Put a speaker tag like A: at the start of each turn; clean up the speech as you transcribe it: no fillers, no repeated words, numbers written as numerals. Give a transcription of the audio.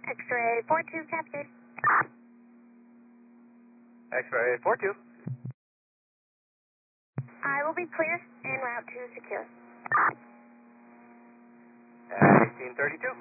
A: X-ray 42 captured.
B: X-ray 42.
A: I will be clear en route to secure.
B: At 1832.